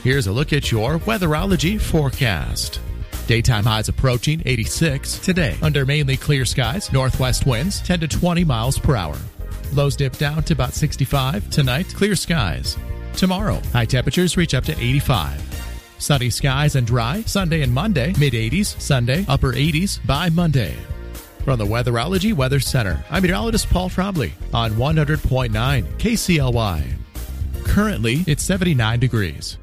Here's a look at your weatherology forecast. Daytime highs approaching 86 today under mainly clear skies, northwest winds 10 to 20 miles per hour. Lows dip down to about 65 tonight, clear skies. Tomorrow, high temperatures reach up to 85. Sunny skies and dry Sunday and Monday, mid-80s Sunday, upper 80s by Monday. From the Weatherology Weather Center, I'm meteorologist Paul Trombley on 100.9 KCLY. Currently, it's 79 degrees.